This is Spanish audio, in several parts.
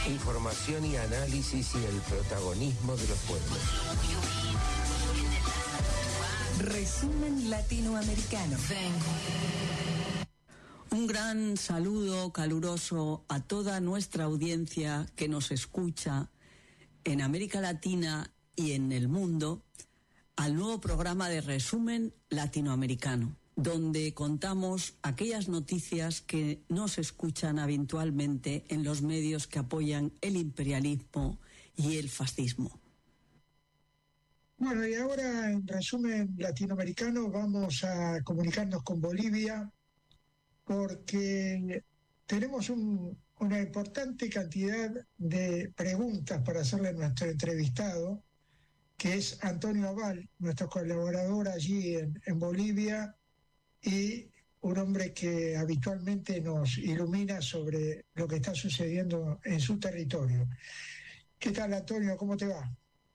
Información y análisis y el protagonismo de los pueblos. Resumen latinoamericano. Un gran saludo caluroso a toda nuestra audiencia que nos escucha en América Latina y en el mundo, al nuevo programa de Resumen Latinoamericano, donde contamos aquellas noticias que no se escuchan habitualmente en los medios que apoyan el imperialismo y el fascismo. Bueno, y ahora en Resumen Latinoamericano vamos a comunicarnos con Bolivia porque tenemos una importante cantidad de preguntas para hacerle a nuestro entrevistado, que es Antonio Abal, nuestro colaborador allí en Bolivia y un hombre que habitualmente nos ilumina sobre lo que está sucediendo en su territorio. ¿Qué tal, Antonio? ¿Cómo te va?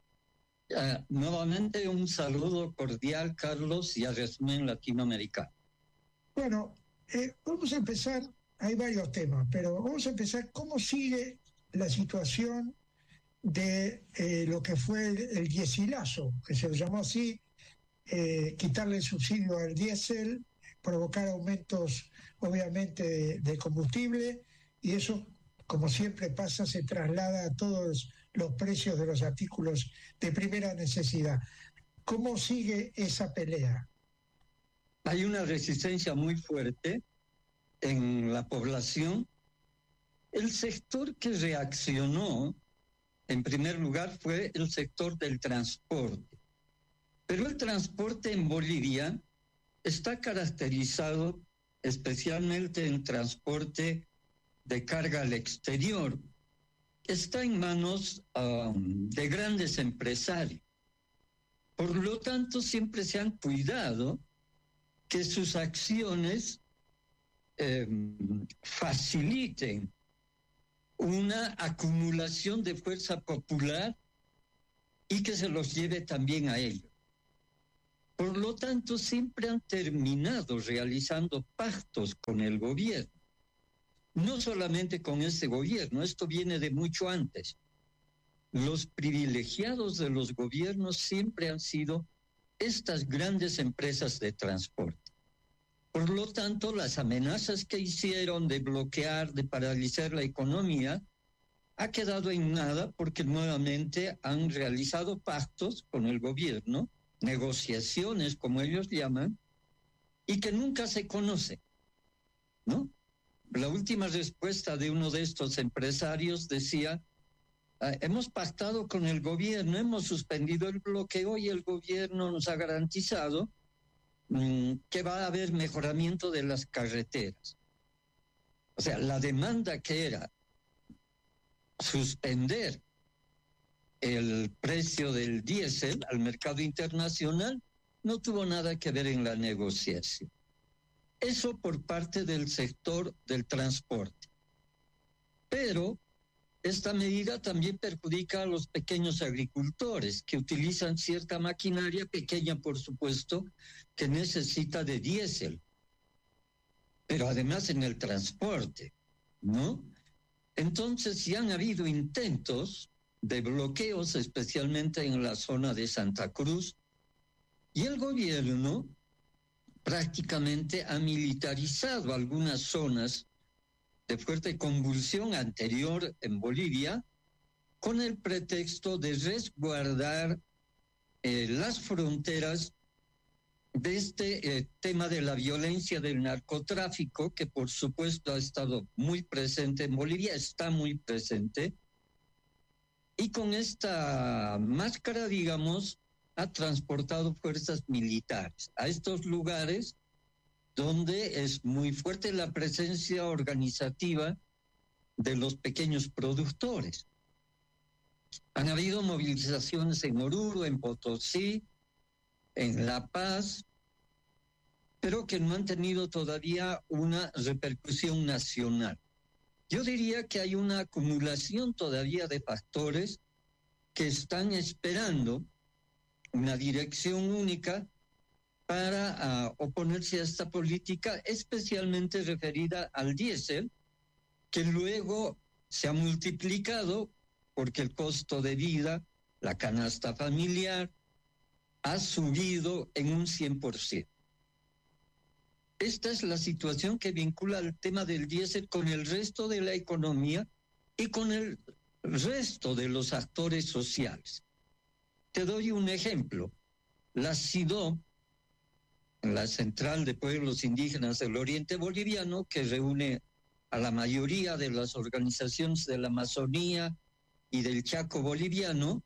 Nuevamente un saludo cordial, Carlos, y a Resumen Latinoamericano. Bueno, vamos a empezar, hay varios temas, pero vamos a empezar, ¿cómo sigue la situación de lo que fue el diéselazo, que se lo llamó así, quitarle el subsidio al diésel, provocar aumentos obviamente de combustible, y eso, como siempre pasa, se traslada a todos los precios de los artículos de primera necesidad. ¿Cómo sigue esa pelea? Hay una resistencia muy fuerte en la población. El sector que reaccionó, en primer lugar, fue el sector del transporte. Pero el transporte en Bolivia está caracterizado especialmente en transporte de carga al exterior. Está en manos de grandes empresarios. Por lo tanto, siempre se han cuidado que sus acciones faciliten una acumulación de fuerza popular y que se los lleve también a ellos. Por lo tanto, siempre han terminado realizando pactos con el gobierno. No solamente con este gobierno, esto viene de mucho antes. Los privilegiados de los gobiernos siempre han sido estas grandes empresas de transporte. Por lo tanto, las amenazas que hicieron de bloquear, de paralizar la economía, ha quedado en nada porque nuevamente han realizado pactos con el gobierno, negociaciones, como ellos llaman, y que nunca se conocen, ¿no? La última respuesta de uno de estos empresarios decía: hemos pactado con el gobierno, hemos suspendido el bloqueo y el gobierno nos ha garantizado que va a haber mejoramiento de las carreteras. O sea, la demanda que era suspender el precio del diésel al mercado internacional no tuvo nada que ver en la negociación. Eso por parte del sector del transporte. Pero esta medida también perjudica a los pequeños agricultores que utilizan cierta maquinaria pequeña, por supuesto, que necesita de diésel. Pero además en el transporte, ¿no? Entonces ya han habido intentos de bloqueos, especialmente en la zona de Santa Cruz, y el gobierno prácticamente ha militarizado algunas zonas de fuerte convulsión anterior en Bolivia con el pretexto de resguardar las fronteras de este tema de la violencia del narcotráfico, que por supuesto ha estado muy presente en Bolivia, está muy presente, y con esta máscara, digamos, ha transportado fuerzas militares a estos lugares donde es muy fuerte la presencia organizativa de los pequeños productores. Han habido movilizaciones en Oruro, en Potosí, en La Paz, pero que no han tenido todavía una repercusión nacional. Yo diría que hay una acumulación todavía de factores que están esperando una dirección única para oponerse a esta política, especialmente referida al diésel, que luego se ha multiplicado porque el costo de vida, la canasta familiar, ha subido en un 100%. Esta es la situación que vincula el tema del diésel con el resto de la economía y con el resto de los actores sociales. Te doy un ejemplo. La CIDO, la Central de Pueblos Indígenas del Oriente Boliviano, que reúne a la mayoría de las organizaciones de la Amazonía y del Chaco boliviano,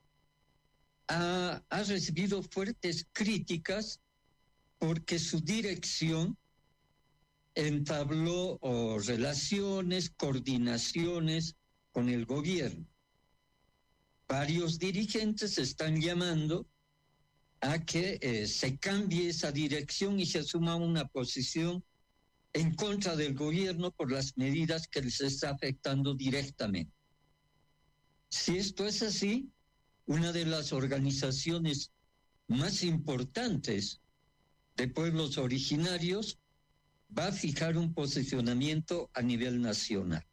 ha recibido fuertes críticas porque su dirección entabló relaciones, coordinaciones con el gobierno. Varios dirigentes están llamando a que se cambie esa dirección y se asuma una posición en contra del gobierno por las medidas que les está afectando directamente. Si esto es así, una de las organizaciones más importantes de pueblos originarios va a fijar un posicionamiento a nivel nacional.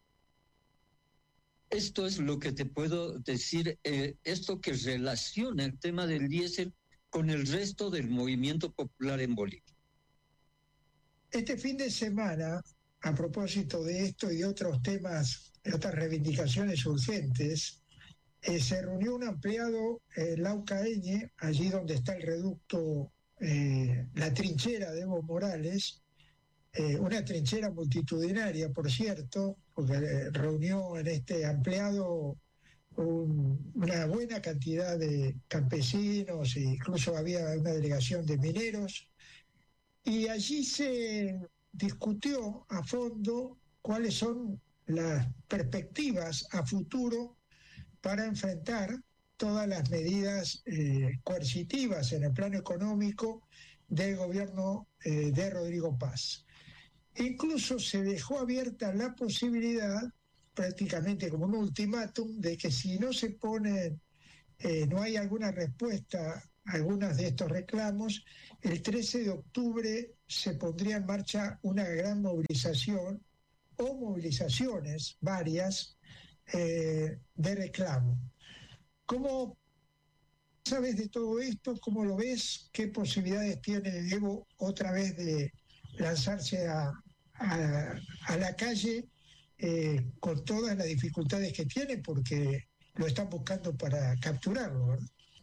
Esto es lo que te puedo decir, esto que relaciona el tema del diésel con el resto del movimiento popular en Bolivia. Este fin de semana, a propósito de esto y de otros temas, de otras reivindicaciones urgentes, se reunió un ampliado Laucaeñe, allí donde está el reducto, la trinchera de Evo Morales, una trinchera multitudinaria, por cierto, porque reunió en este ampliado una buena cantidad de campesinos e incluso había una delegación de mineros, y allí se discutió a fondo cuáles son las perspectivas a futuro para enfrentar todas las medidas coercitivas en el plano económico del gobierno de Rodrigo Paz. Incluso se dejó abierta la posibilidad, prácticamente como un ultimátum, de que si no se pone, no hay alguna respuesta a algunos de estos reclamos, el 13 de octubre se pondría en marcha una gran movilización o movilizaciones varias de reclamo. ¿Cómo sabes de todo esto? ¿Cómo lo ves? ¿Qué posibilidades tiene Evo otra vez de lanzarse a la calle con todas las dificultades que tiene, porque lo están buscando para capturarlo, ¿verdad?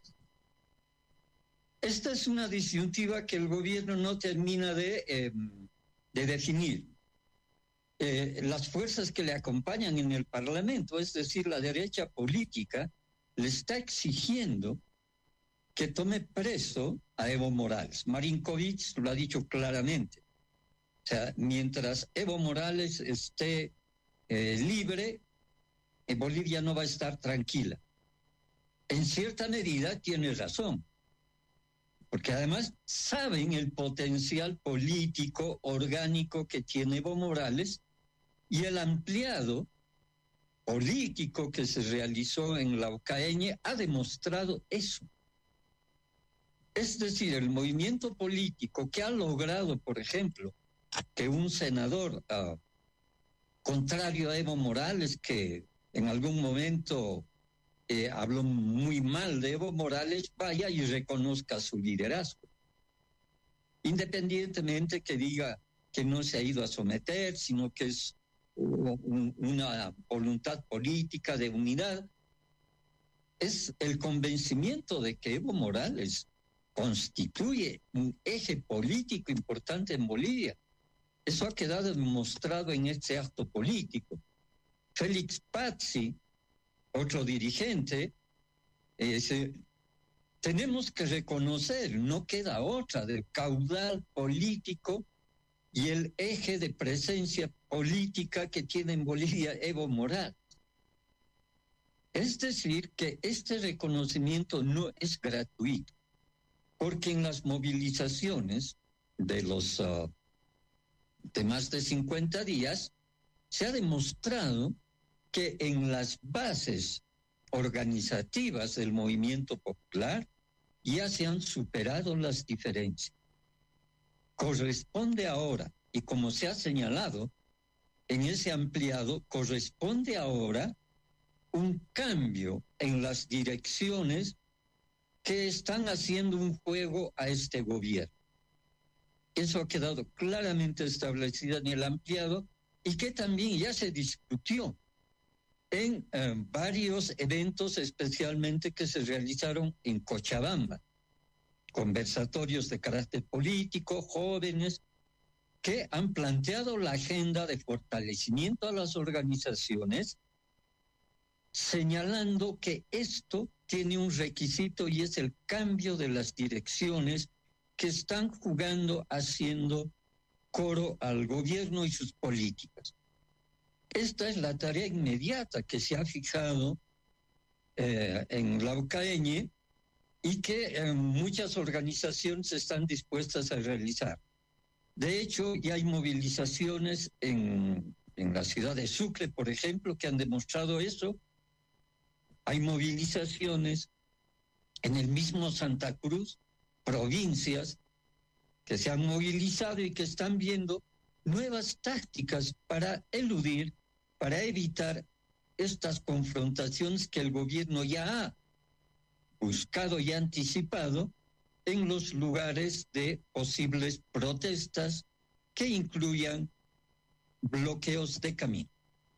Esta es una disyuntiva que el gobierno no termina de definir. Las fuerzas que le acompañan en el Parlamento, es decir, la derecha política, le está exigiendo que tome preso a Evo Morales. Marinkovic lo ha dicho claramente. O sea, mientras Evo Morales esté libre, Bolivia no va a estar tranquila. En cierta medida tiene razón, porque además saben el potencial político, orgánico que tiene Evo Morales y el ampliado político que se realizó en Laucaeñe ha demostrado eso. Es decir, el movimiento político que ha logrado, por ejemplo, que un senador contrario a Evo Morales, que en algún momento habló muy mal de Evo Morales, vaya y reconozca su liderazgo. Independientemente que diga que no se ha ido a someter, sino que es una voluntad política de unidad, es el convencimiento de que Evo Morales constituye un eje político importante en Bolivia. Eso ha quedado demostrado en este acto político. Félix Pazzi, otro dirigente, tenemos que reconocer, no queda otra, del caudal político y el eje de presencia política que tiene en Bolivia Evo Morales. Es decir, que este reconocimiento no es gratuito, porque en las movilizaciones de los de más de 50 días se ha demostrado que en las bases organizativas del movimiento popular ya se han superado las diferencias. Corresponde ahora, y como se ha señalado, en ese ampliado corresponde ahora un cambio en las direcciones que están haciendo un juego a este gobierno. Eso ha quedado claramente establecido en el ampliado y que también ya se discutió en varios eventos, especialmente que se realizaron en Cochabamba. Conversatorios de carácter político, jóvenes, que han planteado la agenda de fortalecimiento a las organizaciones, señalando que esto tiene un requisito y es el cambio de las direcciones que están jugando, haciendo coro al gobierno y sus políticas. Esta es la tarea inmediata que se ha fijado en Laucaeñe y que muchas organizaciones están dispuestas a realizar. De hecho, ya hay movilizaciones en la ciudad de Sucre, por ejemplo, que han demostrado eso. Hay movilizaciones en el mismo Santa Cruz, provincias que se han movilizado y que están viendo nuevas tácticas para eludir, para evitar estas confrontaciones que el gobierno ya ha buscado y anticipado en los lugares de posibles protestas que incluyan bloqueos de camino.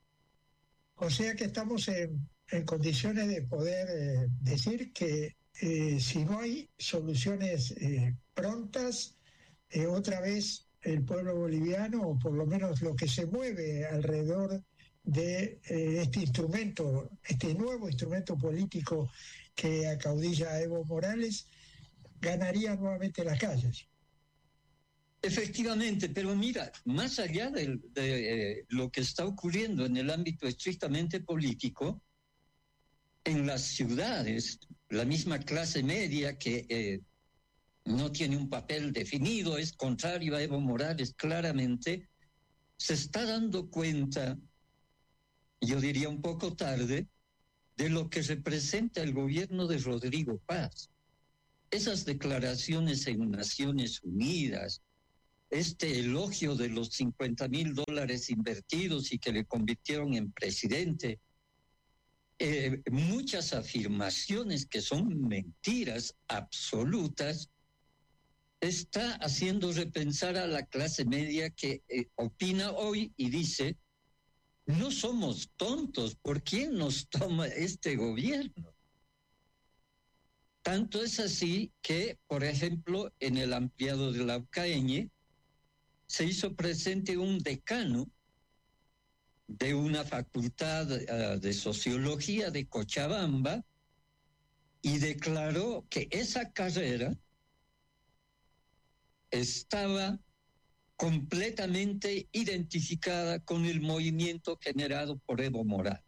O sea que estamos en condiciones de poder decir que si no hay soluciones prontas, otra vez el pueblo boliviano, o por lo menos lo que se mueve alrededor de este instrumento, este nuevo instrumento político que acaudilla a Evo Morales, ganaría nuevamente las calles. Efectivamente, pero mira, más allá de lo que está ocurriendo en el ámbito estrictamente político, en las ciudades, la misma clase media que no tiene un papel definido, es contrario a Evo Morales claramente, se está dando cuenta, yo diría un poco tarde, de lo que representa el gobierno de Rodrigo Paz. Esas declaraciones en Naciones Unidas, este elogio de los $50,000 invertidos y que le convirtieron en presidente, muchas afirmaciones que son mentiras absolutas, está haciendo repensar a la clase media que opina hoy y dice: no somos tontos, ¿por quién nos toma este gobierno? Tanto es así que, por ejemplo, en el ampliado de Laucaeñe se hizo presente un decano de una facultad de sociología de Cochabamba y declaró que esa carrera estaba completamente identificada con el movimiento generado por Evo Morales.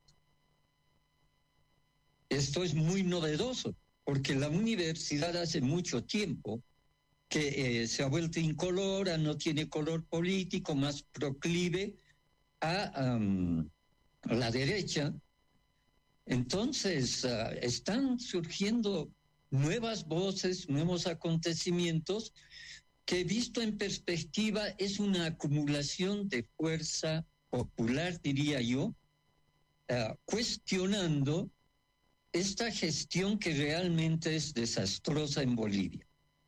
Esto es muy novedoso, porque la universidad hace mucho tiempo que se ha vuelto incolora, no tiene color político, más proclive a la derecha. Entonces están surgiendo nuevas voces, nuevos acontecimientos que, visto en perspectiva, es una acumulación de fuerza popular, diría yo, cuestionando esta gestión que realmente es desastrosa en Bolivia.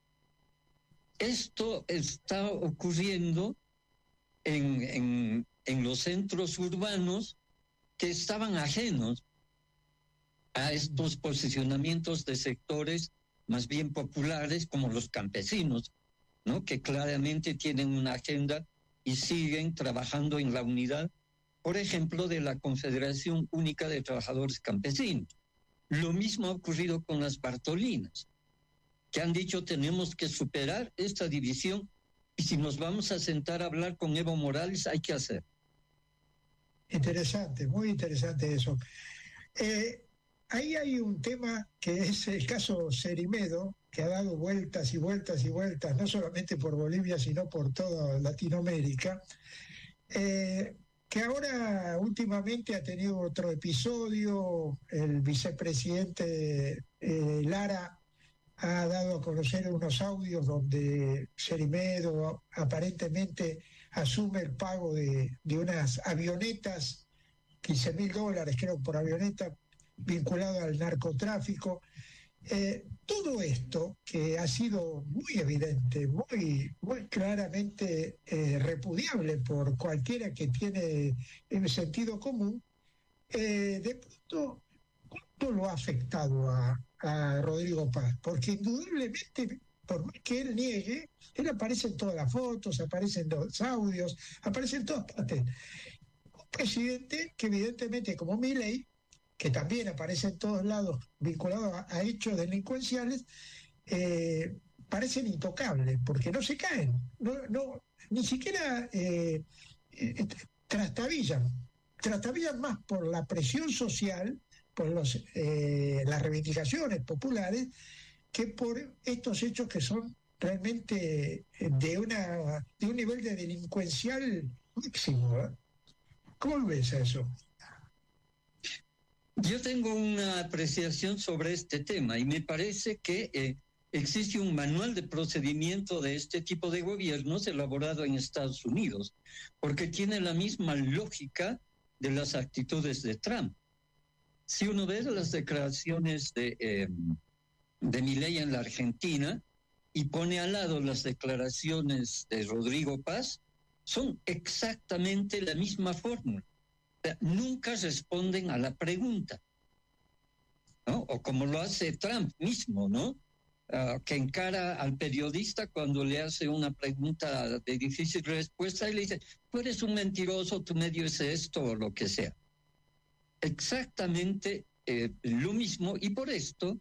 Esto está ocurriendo en los centros urbanos que estaban ajenos a estos posicionamientos de sectores más bien populares, como los campesinos, ¿no?, que claramente tienen una agenda y siguen trabajando en la unidad, por ejemplo, de la Confederación Única de Trabajadores Campesinos. Lo mismo ha ocurrido con las Bartolinas, que han dicho: tenemos que superar esta división y si nos vamos a sentar a hablar con Evo Morales hay que hacer. Interesante, muy interesante eso. Ahí hay un tema que es el caso Cerimedo, que ha dado vueltas y vueltas y vueltas, no solamente por Bolivia, sino por toda Latinoamérica, que ahora últimamente ha tenido otro episodio. El vicepresidente Lara ha dado a conocer unos audios donde Cerimedo aparentemente asume el pago de unas avionetas, $15.000 creo por avioneta, vinculado al narcotráfico. Todo esto que ha sido muy evidente, muy claramente repudiable por cualquiera que tiene el sentido común, de pronto, ¿cuánto lo ha afectado a Rodrigo Paz? Porque indudablemente, por más que él niegue, él aparece en todas las fotos, aparece en los audios, aparece en todas partes. Un presidente que evidentemente, como Milei, que también aparece en todos lados vinculado a hechos delincuenciales, parecen intocables, porque no se caen, ni siquiera trastabillan más por la presión social, por las reivindicaciones populares, que por estos hechos que son realmente de un nivel de delincuencial máximo, ¿eh? ¿Cómo ves eso? Yo tengo una apreciación sobre este tema y me parece que existe un manual de procedimiento de este tipo de gobiernos elaborado en Estados Unidos, porque tiene la misma lógica de las actitudes de Trump. Si uno ve las declaraciones de Milei en la Argentina y pone al lado las declaraciones de Rodrigo Paz, son exactamente la misma fórmula. Nunca responden a la pregunta, ¿no? O como lo hace Trump mismo, ¿no? Que encara al periodista cuando le hace una pregunta de difícil respuesta y le dice, tú eres un mentiroso, tu medio es esto o lo que sea. Exactamente lo mismo, y por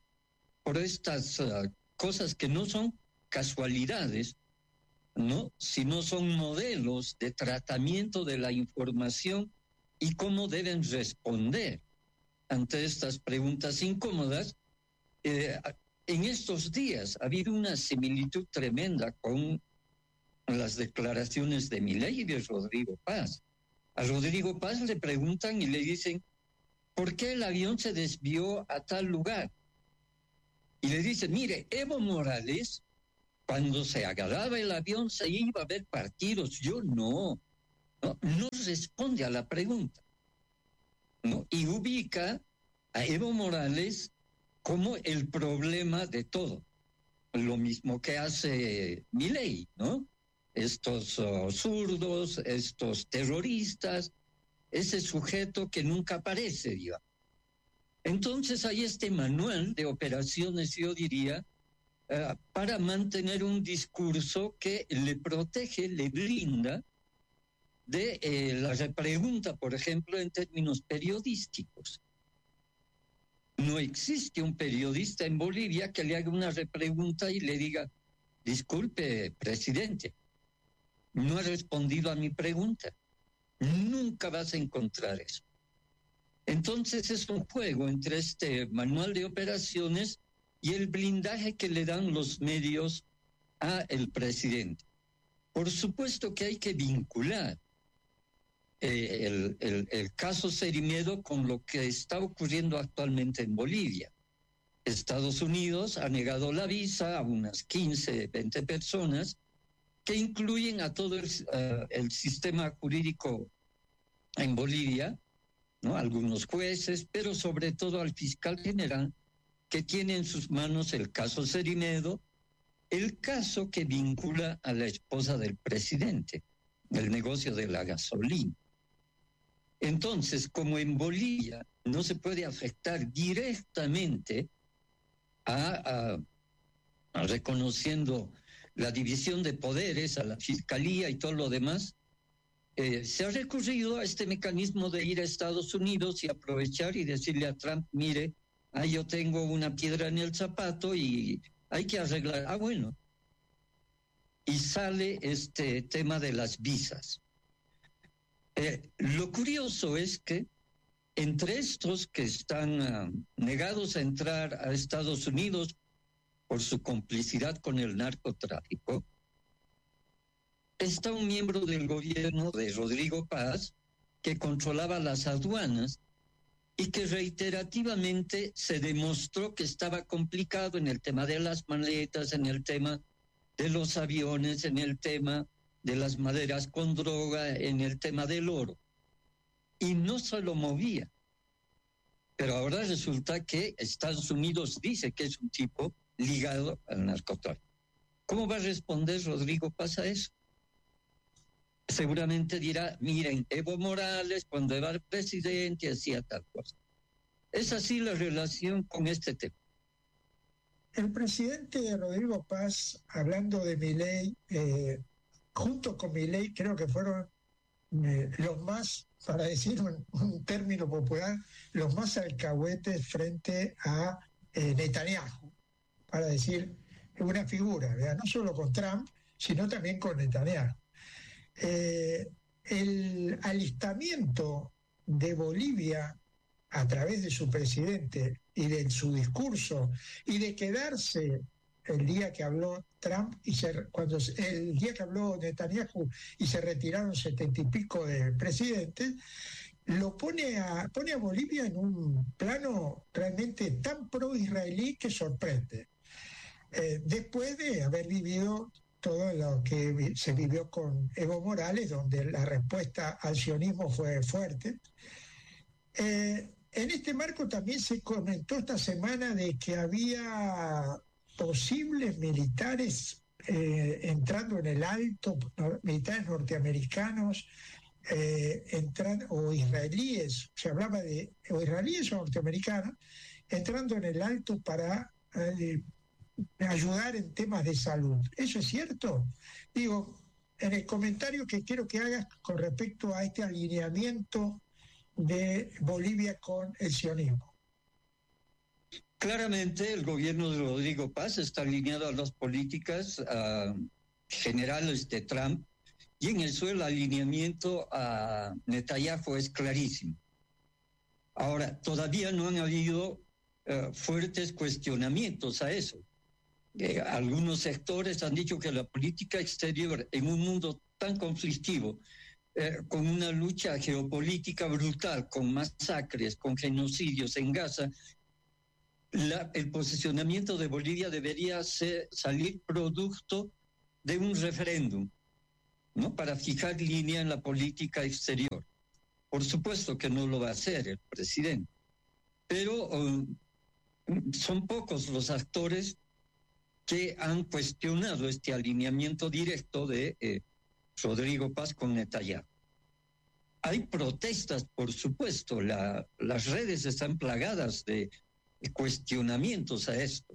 estas cosas que no son casualidades, ¿no? Sino son modelos de tratamiento de la información y cómo deben responder ante estas preguntas incómodas. En estos días ha habido una similitud tremenda con las declaraciones de Milei y de Rodrigo Paz. A Rodrigo Paz le preguntan y le dicen, ¿por qué el avión se desvió a tal lugar? Y le dicen, mire, Evo Morales, cuando se agarraba el avión se iba a ver partidos, yo no responde a la pregunta, ¿no? Y ubica a Evo Morales como el problema de todo. Lo mismo que hace Milei, ¿no? Estos zurdos, estos terroristas, ese sujeto que nunca aparece, digamos. Entonces hay este manual de operaciones, yo diría, para mantener un discurso que le protege, le blinda de la repregunta, por ejemplo, en términos periodísticos. No existe un periodista en Bolivia que le haga una repregunta y le diga, disculpe, presidente, no ha respondido a mi pregunta. Nunca vas a encontrar eso. Entonces es un juego entre este manual de operaciones y el blindaje que le dan los medios a el presidente. Por supuesto que hay que vincular el caso Cerimiedo con lo que está ocurriendo actualmente en Bolivia. Estados Unidos ha negado la visa a unas 15, 20 personas que incluyen a todo el sistema jurídico en Bolivia, ¿no? Algunos jueces, pero sobre todo al fiscal general, que tiene en sus manos el caso Cerimiedo, el caso que vincula a la esposa del presidente, el negocio de la gasolina. Entonces, como en Bolivia no se puede afectar directamente a reconociendo la división de poderes, a la fiscalía y todo lo demás, se ha recurrido a este mecanismo de ir a Estados Unidos y aprovechar y decirle a Trump, mire, yo tengo una piedra en el zapato y hay que arreglar. Bueno. Y sale este tema de las visas. Lo curioso es que entre estos que están negados a entrar a Estados Unidos por su complicidad con el narcotráfico, está un miembro del gobierno de Rodrigo Paz que controlaba las aduanas y que reiterativamente se demostró que estaba complicado en el tema de las maletas, en el tema de los aviones, en el tema de las maderas con droga, en el tema del oro. Y no se lo movía. Pero ahora resulta que Estados Unidos dice que es un tipo ligado al narcotráfico. ¿Cómo va a responder Rodrigo Paz a eso? Seguramente dirá, miren, Evo Morales cuando era presidente hacía tal cosa. Es así la relación con este tema. El presidente Rodrigo Paz, hablando de Milei, junto con Milei, creo que fueron los más, para decir un término popular, los más alcahuetes frente a Netanyahu, para decir una figura, ¿verdad? No solo con Trump, sino también con Netanyahu. El alistamiento de Bolivia a través de su presidente y de su discurso y de quedarse el día que habló Trump el día que habló Netanyahu y se retiraron 70 y pico de presidentes, lo pone a Bolivia en un plano realmente tan pro-israelí que sorprende. Después de haber vivido todo lo que se vivió con Evo Morales, donde la respuesta al sionismo fue fuerte. En este marco también se comentó esta semana de que había posibles militares entrando en el Alto, militares norteamericanos, o israelíes, se hablaba de o israelíes o norteamericanos, entrando en el Alto para ayudar en temas de salud. ¿Eso es cierto? Digo, en el comentario que quiero que hagas con respecto a este alineamiento de Bolivia con el sionismo. Claramente el gobierno de Rodrigo Paz está alineado a las políticas generales de Trump, y en eso el alineamiento a Netanyahu es clarísimo. Ahora, todavía no han habido fuertes cuestionamientos a eso. Algunos sectores han dicho que la política exterior en un mundo tan conflictivo, con una lucha geopolítica brutal, con masacres, con genocidios en Gaza, el posicionamiento de Bolivia debería salir producto de un referéndum, ¿no? Para fijar línea en la política exterior. Por supuesto que no lo va a hacer el presidente, pero son pocos los actores que han cuestionado este alineamiento directo de Rodrigo Paz con Netanyahu. Hay protestas, por supuesto, las redes están plagadas de cuestionamientos a esto,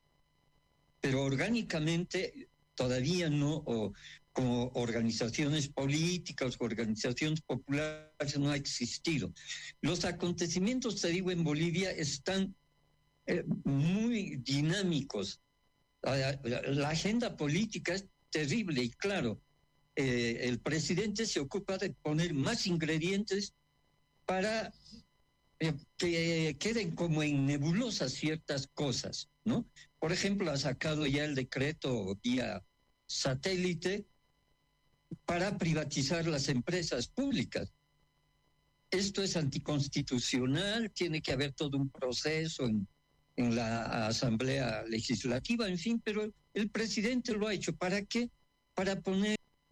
pero orgánicamente todavía no, como organizaciones políticas, organizaciones populares, no ha existido. Los acontecimientos, te digo, en Bolivia están muy dinámicos. La agenda política es terrible y claro, el presidente se ocupa de poner más ingredientes para que queden como en nebulosas ciertas cosas, ¿no? Por ejemplo, ha sacado ya el decreto vía satélite para privatizar las empresas públicas. Esto es anticonstitucional, tiene que haber todo un proceso en la Asamblea Legislativa, en fin, pero el presidente lo ha hecho. ¿Para qué? Para poner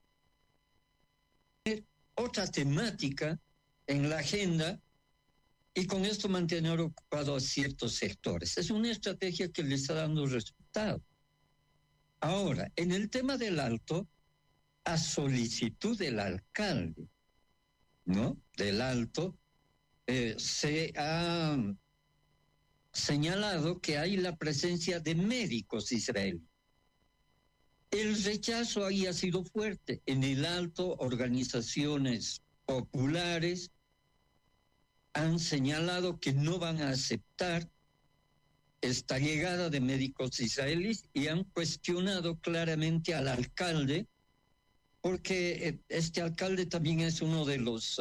otra temática en la agenda y con esto mantener ocupados a ciertos sectores. Es una estrategia que le está dando resultado. Ahora, en el tema del Alto, a solicitud del alcalde, ¿no?, del Alto, se ha señalado que hay la presencia de médicos israelíes. El rechazo ahí ha sido fuerte. En el Alto, organizaciones populares han señalado que no van a aceptar esta llegada de médicos israelíes y han cuestionado claramente al alcalde, porque este alcalde también es uno de los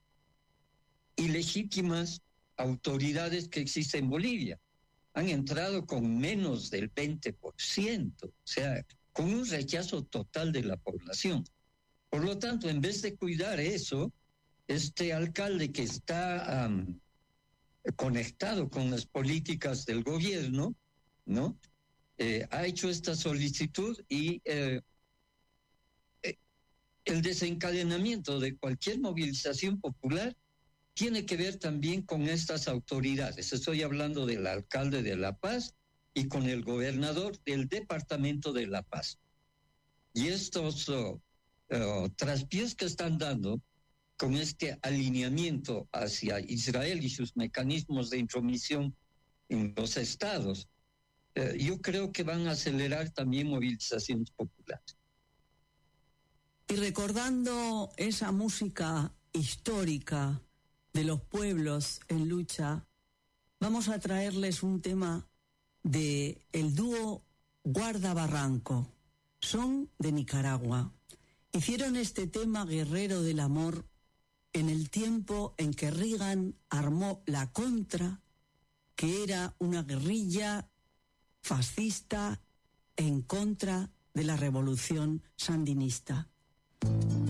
ilegítimas autoridades que existen en Bolivia. Han entrado con menos del 20%, o sea, con un rechazo total de la población. Por lo tanto, en vez de cuidar eso, este alcalde que está conectado con las políticas del gobierno, ¿no?, ha hecho esta solicitud y el desencadenamiento de cualquier movilización popular tiene que ver también con estas autoridades. Estoy hablando del alcalde de La Paz y con el gobernador del departamento de La Paz. Y estos traspiés que están dando con este alineamiento hacia Israel y sus mecanismos de intromisión en los estados, yo creo que van a acelerar también movilizaciones populares. Y recordando esa música histórica de los pueblos en lucha, vamos a traerles un tema de el dúo Guarda Barranco. Son de Nicaragua. Hicieron este tema Guerrero del Amor en el tiempo en que Reagan armó la Contra, que era una guerrilla fascista en contra de la revolución sandinista.